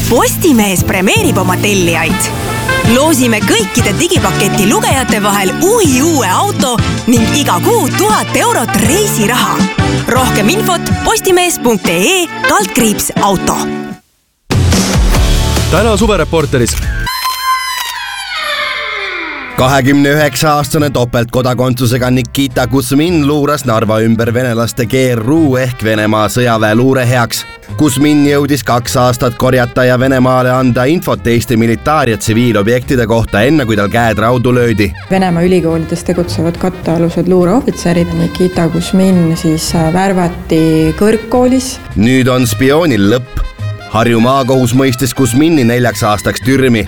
Postimees premeerib oma tellijaid. Loosime kõikide digipaketi lugejate vahel uue auto ning iga kuu 1000 eurot reisiraha. Rohkem infot postimees.ee/auto. Täna suvereporteris. 29-aastane topeltkodakondsusega Nikita Kuzmin luuras Narva ümber venelaste GRU ehk Venemaa sõjaväe luure heaks. Kuzmin jõudis 2 aastat korjata ja Venemaale anda infot Eesti militaar- ja tsiviilobjektide kohta enne, kui tal käed raudu löödi. Venemaa ülikoolides tegutsevad kattealused luureohvitserid. Nikita Kuzmin siis värvati kõrgkoolis. Nüüd on spioonil lõpp. Harju maakohus mõistis Kuzmini 4 aastaks türmi.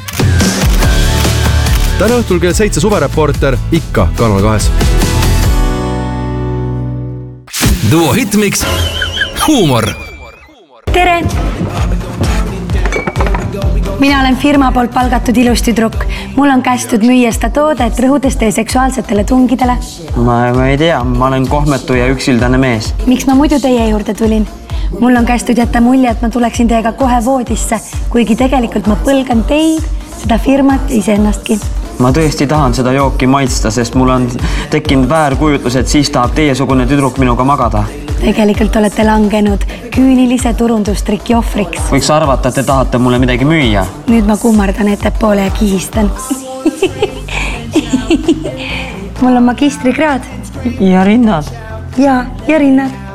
Täna õhtul kell 7 suvereporter ikka Kanal 2. Duo Hitmix. Huumor. Tere! Mina olen firma poolt palgatud ilus tüdruk. Mul on kästud müüa seda toodet, rõhudes teie seksuaalsetele tungidele. Ma ei tea, ma olen kohmetu ja üksildane mees. Miks ma muidu teie juurde tulin? Mul on kästud jätta mulje, et ma tuleksin teiega kohe voodisse, kuigi tegelikult ma põlgan teid, seda firmat iseennastki. Ma tõesti tahan seda jooki maitsta, sest mul on tekkinud väärkujutlus, et siis tahab teiesugune tüdruk minuga magada. Tegelikult olete langenud küünilise turundustriki ohvriks. Võiks arvata, et te tahate mulle midagi müüa. Nüüd ma kummardan ettepoole ja kihistan. Mul on magistrikraad. Ja rinnad. Ja rinnad.